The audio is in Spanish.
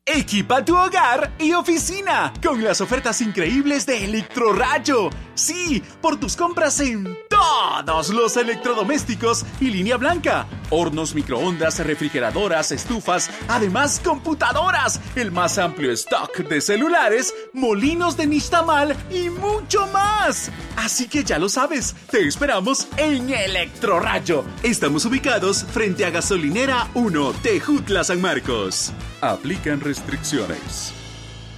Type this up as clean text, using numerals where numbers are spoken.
Equipa tu hogar y oficina con las ofertas increíbles de Electrorrayo. Sí, por tus compras en todos los electrodomésticos y línea blanca. Hornos, microondas, refrigeradoras, estufas, además computadoras, el más amplio stock de celulares, molinos de nixtamal y mucho más. Así que ya lo sabes, te esperamos en Electrorrayo. Estamos ubicados frente a Gasolinera 1, Tejutla, San Marcos. Aplican restricciones.